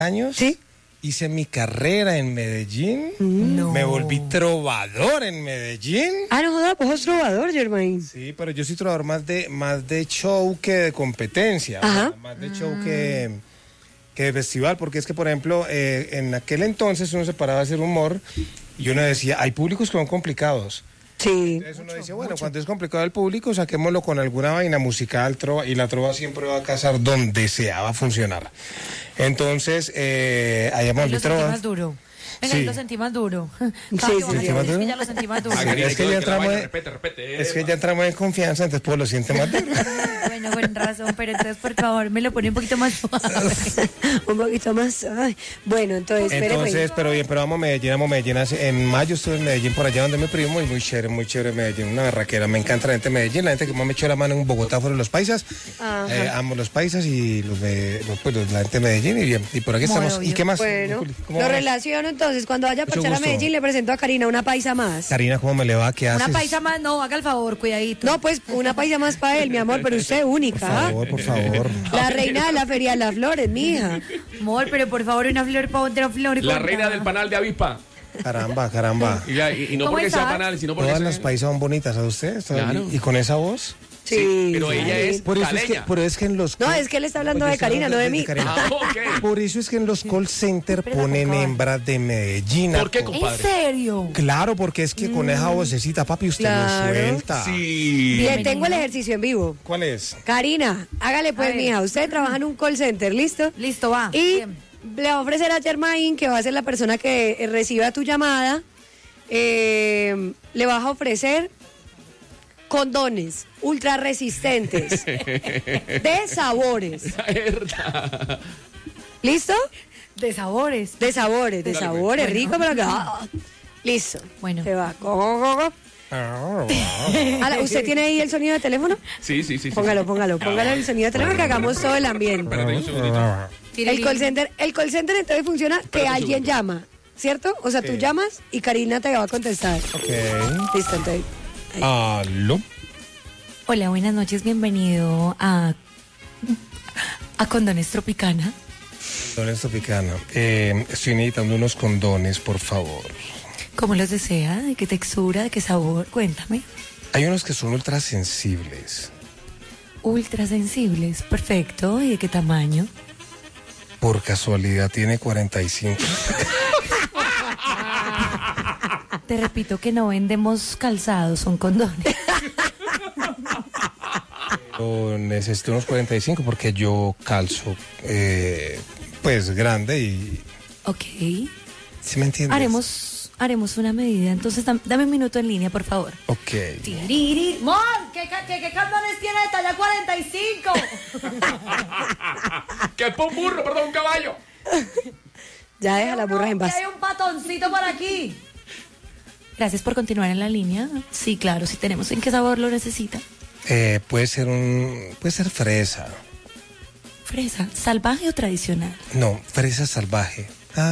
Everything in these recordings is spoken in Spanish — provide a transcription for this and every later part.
años. ¿Sí? Hice mi carrera en Medellín. No. Me volví trovador en Medellín. Ah, no joda, pues sos trovador, Germain. Sí, pero yo soy trovador más de show que de competencia. Ajá. O sea, más de show que de festival, porque es que, por ejemplo, en aquel entonces uno se paraba a hacer humor y uno decía, hay públicos que son complicados. Sí. Entonces uno dice, bueno, cuando es complicado el público, saquémoslo con alguna vaina musical, trova, y la trova siempre va a casar donde sea, va a funcionar. Entonces, hayamos Lo mi sentí trova. más duro. Venga, Sí. lo sentí más duro. Sí, Es sí. que ya lo sentí más duro. Es que ya entramos es que ya entramos en confianza, entonces pues lo siente más duro. Bueno, con razón, pero entonces por favor me lo pone un poquito más suave. Un poquito más. Ay. Bueno, entonces, Entonces, pero bien, pero vamos a Medellín. En mayo estuve en Medellín, por allá donde mi primo, y muy chévere Medellín, una berraquera. Me encanta la gente de Medellín, la gente que más me echó la mano en Bogotá fueron los paisas. Amo los paisas y la gente de Medellín, y bien. Y por aquí Muy estamos. obvio. ¿Y qué más? Bueno, ¿Cómo lo vamos? relaciono entonces. Cuando vaya a Mucho parchar a gusto. Medellín, le presento a Karina, una paisa más. Karina, ¿cómo me le va? ¿Qué haces? Una paisa más, no, haga el favor, cuidadito. No, pues una paisa más para él, mi amor, pero usted única. Por favor. La reina de la Feria de las Flores, mija. Amor, pero por favor, una flor para otra flor. La reina del panal de avispa. Caramba. Y no ¿Cómo porque sea estás? panal, sino porque Todas sea- las paisas son bonitas, ¿a usted? Claro. Y con esa voz. Sí, pero ella sí. es caleña. Pero es que en los... No, es que él está hablando de Karina, no de mí. Ah, ok. Por eso es que en los call center ponen hembras de Medellín. ¿Por qué, ¿En compadre? serio? Claro, porque es que con esa vocecita, papi, usted Claro. lo suelta. Sí. Le tengo el ejercicio en vivo. ¿Cuál es? Karina, hágale A pues, ver. mija. Usted trabaja en un call center, ¿listo? Listo, va. Y Bien. le va a ofrecer a Germain, que va a ser la persona que reciba tu llamada, le vas a ofrecer condones ultra resistentes de sabores. Verdad. ¿Listo? De sabores. De sabores, Dale, sabores, pues. rico, pero que... Listo. Bueno. Se va. ¿Usted tiene ahí el sonido de teléfono? Sí. Póngalo el sonido de teléfono, que hagamos todo el ambiente. Espérate un segundito. El call center entonces funciona que Espérate un alguien segundo. llama, ¿cierto? O sea, tú llamas y Karina te va a contestar. Ok. Listo, entonces. Aló. Hola, buenas noches, bienvenido a Condones Tropicana. Condones Tropicana. Estoy necesitando unos condones, por favor. ¿Cómo los desea? ¿De qué textura? ¿De qué sabor? Cuéntame. Hay unos que son ultra sensibles. Ultra sensibles, perfecto. ¿Y de qué tamaño? Por casualidad tiene 45. Te repito que no vendemos calzados, son condones. Yo necesito unos 45 porque yo calzo, pues, grande y... Ok. ¿Sí me entiendes? Haremos una medida. Entonces, dame un minuto en línea, por favor. Ok. Tiriri. ¡Mon! ¿Qué condones tiene de talla 45? Que es un burro, perdón, un caballo. Ya deja las burras en Que paz. hay un patoncito por aquí. Gracias por continuar en la línea. Sí, claro, sí tenemos. ¿En qué sabor lo necesita? Puede ser fresa. ¿Fresa? ¿Salvaje o tradicional? No, fresa salvaje.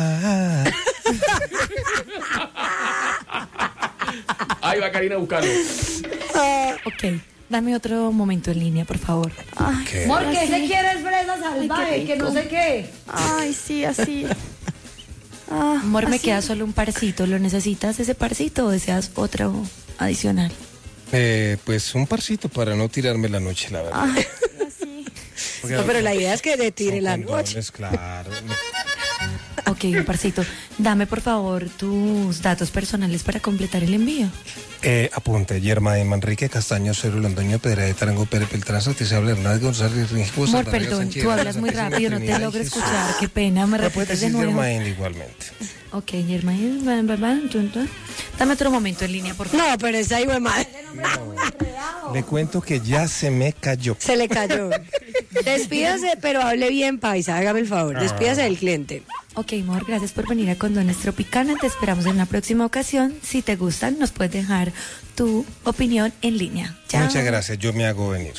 Ahí va Karina a buscarlo. Ok. Dame otro momento en línea, por favor. Ok. ¿Por qué se quiere fresa salvaje? Que no sé qué. Ay, sí, así. Amor, me así. queda solo un parcito. ¿Lo necesitas ese parcito o deseas otro adicional? Pues un parcito para no tirarme la noche, la verdad. Ay, así. Porque No, pero la idea es que le tire son la condones, noche. Claro. Ok, un parcito. Dame, por favor, tus datos personales para completar el envío. Apunte, Yerma de Manrique, Castaño, Cero, Londoño, Pedra de Tarango, Pérez, Peltrán, Santiago, Hernández, González, Ringos, Amor, perdón, tú hablas muy rápido, no te logro escuchar. Qué pena, me Pero puede repites de decir nuevo. Yerma igualmente. Ok, Germain, dame otro momento en línea, por favor. No, pero esa hijo de madre Le cuento que ya se me cayó. se le cayó. Despídase, pero hable bien, paisa. Hágame el favor. Despídase del cliente. Ok, amor, gracias por venir a Condones Tropicana. Te esperamos en una próxima ocasión. Si te gustan, nos puedes dejar tu opinión en línea. Chao. Muchas gracias, yo me hago venir.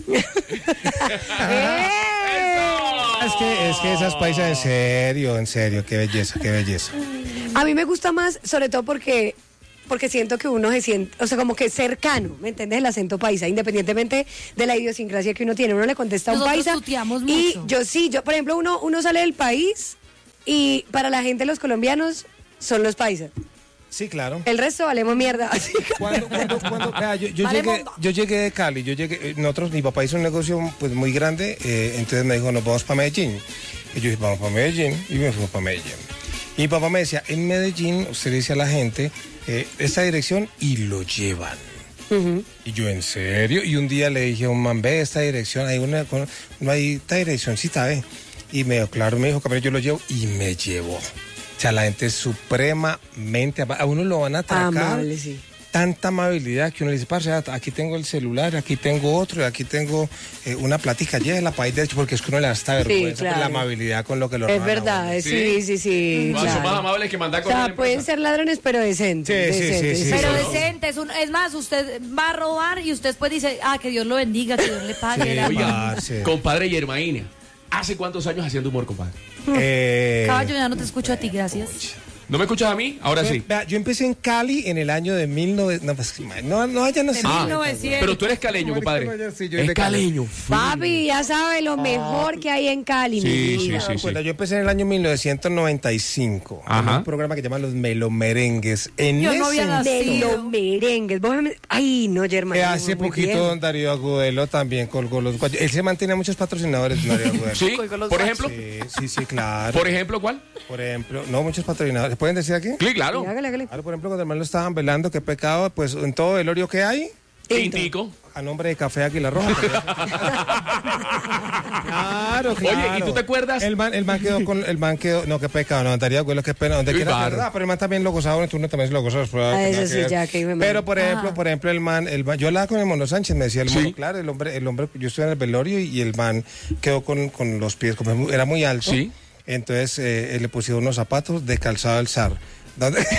Es que esas paisas, en serio, qué belleza, qué belleza. A mí me gusta más, sobre todo porque siento que uno se siente, o sea, como que cercano, ¿me entiendes? El acento paisa, independientemente de la idiosincrasia que uno tiene. Uno le contesta a un Nosotros paisa tuteamos y mucho. yo, por ejemplo, uno sale del país Y para la gente, los colombianos son los paisas. Sí, claro. El resto valemos mierda. Cuando, vea, yo llegué de Cali, nosotros, mi papá hizo un negocio pues muy grande, entonces me dijo, nos vamos para Medellín. Y yo dije, vamos para Medellín, y me fui para Medellín. Y mi papá me decía, en Medellín, usted le dice a la gente, esta dirección, y lo llevan. Y yo, ¿en serio? Y un día le dije a un man, ve esta dirección, no hay esta direccióncita, ve. Y me dijo, claro, me dijo, cabrón, yo lo llevo, y me llevó. O sea, la gente es supremamente a uno lo van a atracar. Amable, sí. Tanta amabilidad que uno le dice, parce, aquí tengo el celular, aquí tengo otro, y aquí tengo una plática, llévela para ir derecho, porque es que uno le da hasta vergüenza, claro. La amabilidad con lo que lo Es roban a verdad, uno. sí. Son Claro. más amables que mandar O con sea, pueden ser ladrones, pero decentes. Sí, decentes. sí. Pero ¿no? decente, es más, usted va a robar y usted después dice, que Dios lo bendiga, que Dios le pague. Sí, la- Oiga, parce. compadre Yermaína, ¿hace cuántos años haciendo humor, compadre? Caballo, ya no te escucho a ti, gracias. ¿No me escuchas a mí? Ahora sí. Vea, yo empecé en Cali en el año de 1900. No, ya no sé. 1900. Pero tú eres caleño, compadre. Sí, yo soy Es de Cali. caleño. Papi, ya sabe lo mejor que hay en Cali. Sí, mi sí, vida. sí. Bueno, yo empecé en el año 1995 en Ajá. un programa que se llama Los Melomerengues. Yo no había De nacido. los merengues. Ay, no, Germán. Hace poquito don Darío Agudelo también colgó los guayos. Él se mantiene a muchos patrocinadores, Darío Agudelo. ¿Sí? Por ejemplo. Sí, claro. Por ejemplo, ¿cuál? Por ejemplo, no, muchos patrocinadores. ¿Pueden decir aquí? Sí, claro. Hágale. Claro, por ejemplo, cuando hermano lo estaban velando, qué pecado, pues en todo velorio que hay, Tintico. a nombre de Café Águila Roja. Claro. Oye, ¿y tú te acuerdas? El man quedó, no, qué pecado, no, Darío Agudelo, qué pena, donde Uy, quiera, barro. ¿verdad? Pero el man también lo gozaba, tú no también lo gozas. Eso sí, ya, que hijo de madre. Pero por ejemplo, el man, yo hablaba con el Mono Sánchez, me decía el Mono, Sí. claro, el hombre, yo estuve en el velorio y el man quedó con los pies, como era muy alto. Sí. Entonces le pusieron unos zapatos de calzado al zar. ¿Dónde? Es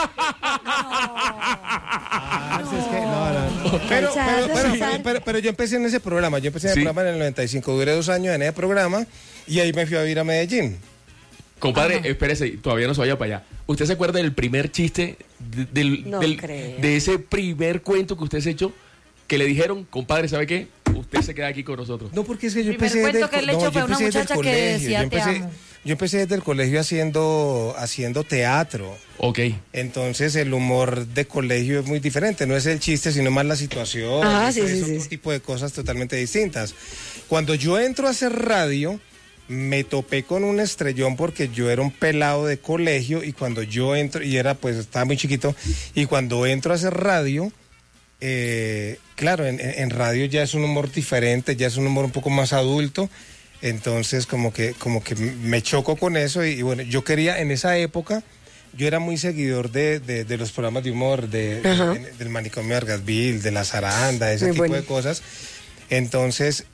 que no. Pero yo empecé en ese programa. Yo empecé en el Sí. programa en el 95. Duré 2 años en ese programa y ahí me fui a vivir a Medellín. Compadre, espérese, todavía no se vaya para allá. ¿Usted se acuerda del primer chiste, No creo. de ese primer cuento que usted se echó? Que le dijeron, compadre, ¿sabe qué? Usted se queda aquí con nosotros. No, porque es que yo El primer empecé cuento que él le echó fue a una muchacha que decía, "Te amo". Yo empecé desde el colegio haciendo teatro. Ok. Entonces el humor de colegio es muy diferente, no es el chiste, sino más la situación. Ah, eso sí, es sí, otro sí. tipo de cosas totalmente distintas. Cuando yo entro a hacer radio, me topé con un estrellón porque yo era un pelado de colegio y cuando yo entro, y estaba muy chiquito, y cuando entro a hacer radio, claro, en radio ya es un humor diferente, ya es un humor un poco más adulto. Entonces como que me choco con eso y bueno, yo quería en esa época, yo era muy seguidor de los programas de humor, del Manicomio de Argasville, de La Zaranda, ese Muy tipo bueno. de cosas. Entonces,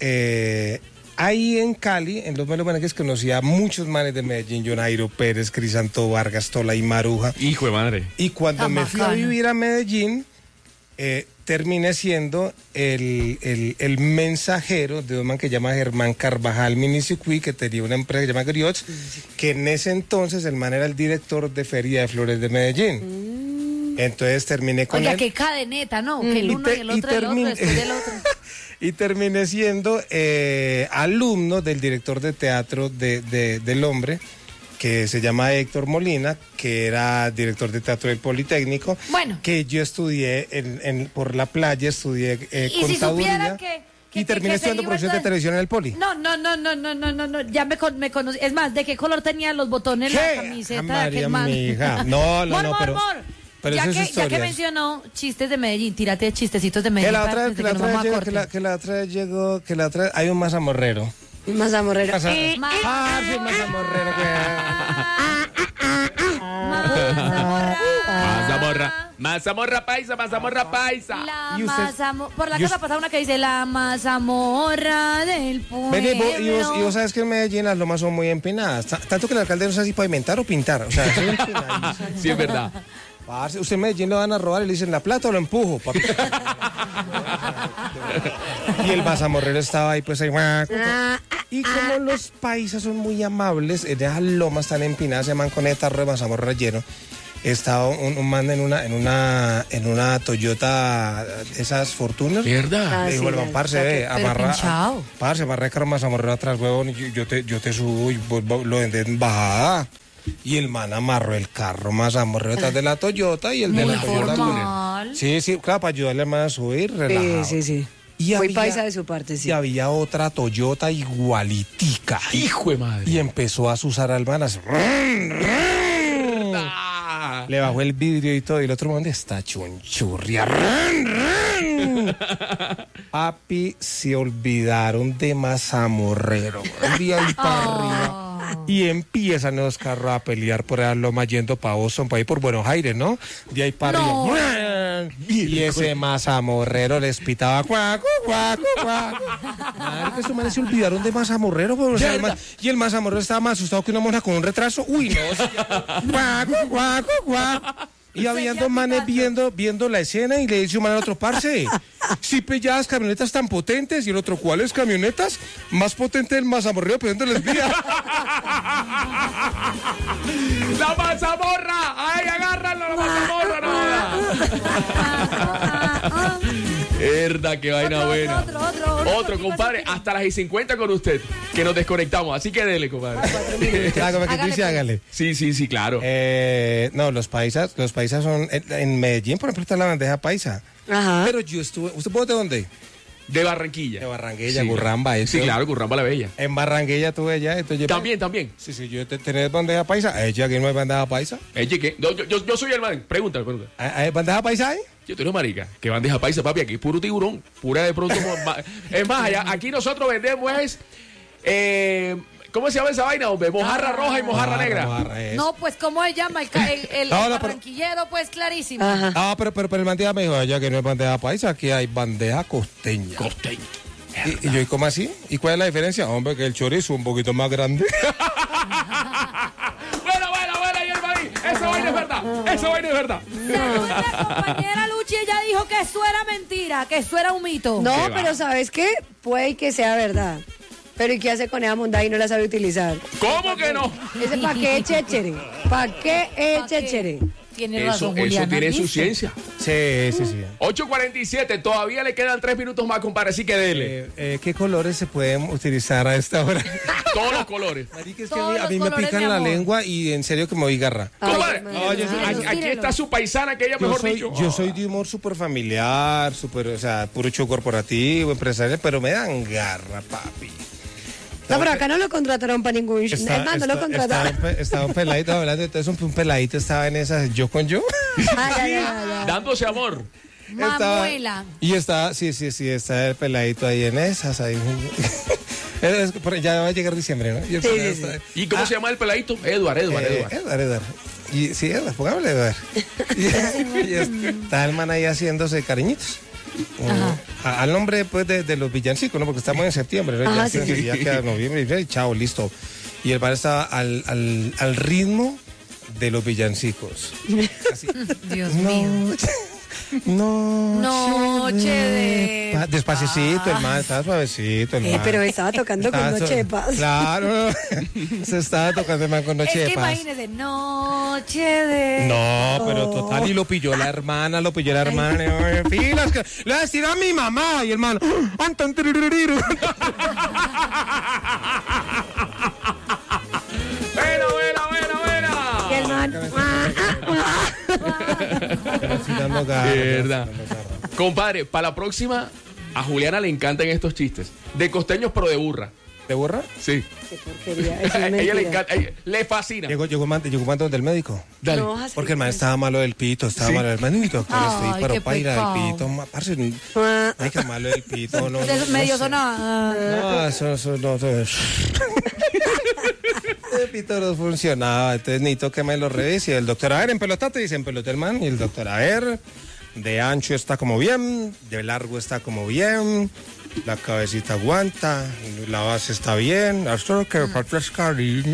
ahí en Cali, en los Melomerengues, conocí a muchos manes de Medellín, Jonairo Pérez, Crisanto Vargas, Tola y Maruja. Hijo de madre. Y cuando me fui a bacano. vivir a Medellín, terminé siendo el mensajero de un man que se llama Germán Carvajal Minicicuí, que tenía una empresa que se llama Griots, que en ese entonces el man era el director de Feria de Flores de Medellín. Entonces terminé con Oiga, él. qué cadeneta, ¿no? Que el uno y el otro, después del otro. Y terminé siendo alumno del director de teatro del hombre, que se llama Héctor Molina, que era director de teatro del Politécnico. Bueno. Que yo estudié por la playa, estudié Y si contaduría. supiera que y terminé ese estudiando libro producción de entonces- televisión en el Poli. No, ya me conocí. Es más, ¿de qué color tenía los botones la ¿Qué? camiseta Ah, de aquel María, man? mija. No, Mor, pero ya, eso es que historia. mencionó chistes de Medellín, tírate de chistecitos de Medellín. Que la para otra antes de vez que nos vamos a llegó, corte. que la otra vez llegó, que la otra vez hay un mazamorrero. Más amorrero. Sí, mazamorrero. Mazamorra paisa. La ¿Y usted? por la ¿Y casa usted? pasa una que dice la mazamorra del pueblo. Vení, y vos sabes que en Medellín las lomas son muy empinadas. Tanto que el alcalde no sabe si pavimentar o pintar. O sea, eso es empinadísimo. Sí, es verdad. Parce, usted en Medellín lo van a robar y le dicen, ¿la plata o lo empujo, papi? Y el mazamorrero estaba ahí, pues ahí. Y como los paisas son muy amables, en esas lomas tan empinadas, se llaman con el tarro de mazamorra lleno. estaba un man en una Toyota, esas Fortuner. ¿Verdad? Le dijo, hermano, parce, amarra el carro más amorrero atrás, huevón, y yo te subo y vos lo vendes en bajada. Y el man amarró el carro más amorrero detrás de la Toyota y el de la Toyota. Formal. Sí, claro, para ayudarle al man a subir, relajado. Sí. Y Muy paisa de su parte, sí. Y había otra Toyota igualitica. Hijo de madre. Y empezó a azuzar al man así. Ah. Le bajó el vidrio y todo. Y el otro man está chunchurria. Papi, se olvidaron de Mazamorrero. De ahí para arriba. Y empiezan los carros a pelear por la loma yendo para Boston, para ahí por Buenos Aires, ¿no? De ahí para arriba. Y ese Mazamorrero les pitaba cuaco, cuaco, cuaco. Madre, que estos manes se olvidaron de Mazamorrero. Pues, o sea, y el Mazamorrero estaba más asustado que una monja con un retraso. Uy, no. Cuaco, cuaco, cuaco. Y habían dos manes viendo la escena y le dice un man al otro, parce, si pelladas camionetas tan potentes, y el otro, ¿cuáles camionetas? Más potente el Mazamorrero pidiéndoles vía. ¡La mazamorra! ¡Ay, agárralo, la mazamorra! No. Herda, qué vaina buena. Otro, compadre, hasta las 50 con usted, que nos desconectamos. Así que dele, compadre. Hágale. Sí, claro. No, los paisas son, en Medellín, por ejemplo, está la bandeja paisa. Ajá. Pero yo estuve, ¿usted puede de dónde? De Barranquilla. De Barranquilla, Sí. Gurramba. Eso. Sí, claro, Gurramba la Bella. En Barranquilla tuve allá. Entonces También. Sí, yo tenés bandeja paisa. Ella aquí no hay bandeja paisa. ¿Qué? No, yo soy el man. Pregunta. ¿Hay bandeja paisa ahí? Yo tengo marica. ¿Qué bandeja paisa, papi? Aquí puro tiburón. Pura de pronto. Es más, aquí nosotros vendemos ¿cómo se llama esa vaina, hombre? Mojarra roja y mojarra negra. No, pues, ¿cómo se llama? El No, barranquillero, pues, clarísimo. Ajá. Ah, pero el man me dijo, allá que no hay bandeja paisa, aquí hay bandeja costeña. Costeño. Y yo, ¿y cómo así? ¿Y cuál es la diferencia? Hombre, que el chorizo es un poquito más grande. Bueno, y el maíz. Esa vaina es verdad. Según la compañera Luchi, ella dijo que eso era mentira, que eso era un mito. No, ¿Qué pero va? ¿sabes qué? Puede que sea verdad. Pero ¿y qué hace con esa monda y no la sabe utilizar? ¿Cómo que no? Ese pa' qué es chéchere. ¿Pa' qué es chéchere? Tiene Eso razón, Juliana. tiene su ¿viste? ciencia. Sí. 8:47, todavía le quedan 3 minutos más, compadre, así que dele. ¿Qué colores se pueden utilizar a esta hora? Todos los colores. Marica, es que Todos a los mí me colores, pican mi la amor. lengua y en serio que me voy garra. Compadre, Mírelo. aquí está su paisana, que ella mejor dicho. Yo soy de humor súper familiar, o sea, puro show corporativo, empresarial, pero me dan garra, papi. No, pero acá no lo contrataron para ningún... Es más, no lo contrataron. Estaba un peladito hablando, entonces un peladito estaba en esas yo con yo. Ya. Dándose amor. Mamuela. Y está, sí, está el peladito ahí en esas, ahí. Ya va a llegar diciembre, ¿no? Yo Sí. ¿Y cómo se llama el peladito? Eduard. Edward. Y sí, Edward, pongámosle Edward. Y está el man ahí haciéndose cariñitos. Al nombre pues de los villancicos, ¿no? Porque estamos en septiembre, ¿no? Ajá, Ya, sí. ya queda noviembre y chao, listo. Y el bar estaba al ritmo de los villancicos. Así. Dios mío. Noche de paz. Despacito, el man, estaba suavecito. El man. Pero estaba tocando con Noche de Paz. Claro, se estaba tocando el man con Noche Es de que Paz. imagínese, noche de... No, pero total, y lo pilló la hermana. Oye, filas, que le vas a decir a mi mamá. Y el man, Anton, tiririru. Buena. Y el man... Así dando garra, Verdad. dando garra. Compadre, para la próxima, a Juliana le encantan estos chistes. De costeños, pero de burra. ¿Te borra? Sí. Qué porquería, eso A es ella le mentira. encanta, le fascina. Llegó un man donde el médico. Dale. No vas a hacer Porque el man eso. estaba malo del pito, estaba malo del manito. Doctor, Ay, estoy, pero qué paira pecado. del pito. Parce, Ah, ay, qué malo del pito. No, De esos medio sé. sonaba. No, eso no. El pito no funcionaba. Entonces necesito que me lo revise. Y el doctor, a ver, empelótate, dice, empelote el man. Y el doctor, a ver, de ancho está como bien, de largo está como bien, la cabecita aguanta, la base está bien. Hasta que patas cariño.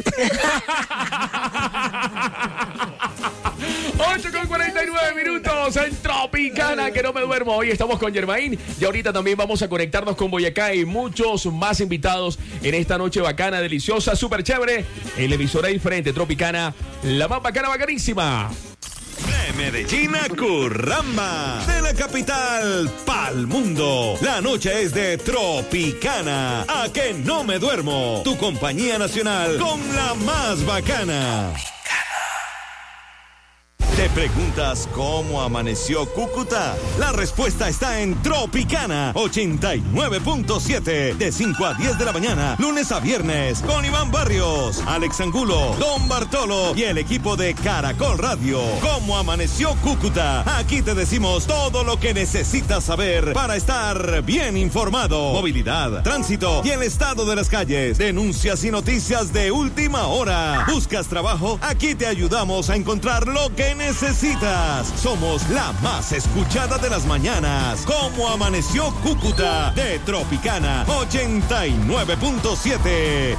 8:49 en Tropicana, que no me duermo. Hoy estamos con Germain y ahorita también vamos a conectarnos con Boyacá y muchos más invitados en esta noche bacana, deliciosa, súper chévere, en la emisora diferente, Tropicana, la más bacana, bacanísima. Medellín a Curramba, de la capital pa'l mundo. La noche es de Tropicana, a que no me duermo. Tu compañía nacional con la más bacana. ¿Te preguntas cómo amaneció Cúcuta? La respuesta está en Tropicana 89.7 de 5 a 10 de la mañana, lunes a viernes, con Iván Barrios, Alex Angulo, Don Bartolo y el equipo de Caracol Radio. ¿Cómo amaneció Cúcuta? Aquí te decimos todo lo que necesitas saber para estar bien informado. Movilidad, tránsito y el estado de las calles, denuncias y noticias de última hora. ¿Buscas trabajo? Aquí te ayudamos a encontrar lo que necesitas. Somos la más escuchada de las mañanas. ¿Cómo amaneció Cúcuta? De Tropicana 89.7.